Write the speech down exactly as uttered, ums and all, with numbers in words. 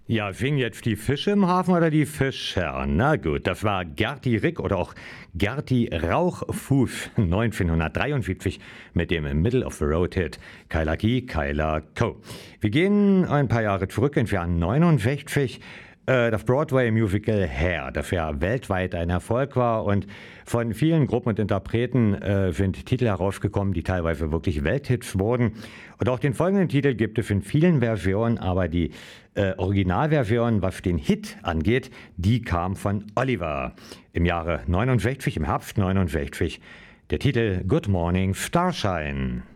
Ja, fingen jetzt die Fische im Hafen oder die Fischer? Na gut, das war Gerti Rick oder auch Gerti Rauchfuß neunzehnhundertdreiundsiebzig mit dem Middle of the Road Hit Kyla Key, Kyla Co. Wir gehen ein paar Jahre zurück ins Jahr neunundsechzig. Äh, das Broadway-Musical Hair, das ja weltweit ein Erfolg war und von vielen Gruppen und Interpreten äh, sind Titel herausgekommen, die teilweise wirklich Welthits wurden. Und auch den folgenden Titel gibt es in vielen Versionen, aber die äh, Originalversion, was den Hit angeht, die kam von Oliver im Jahre neunundsechzig, im Herbst neunundsechzig. Der Titel Good Morning Starshine.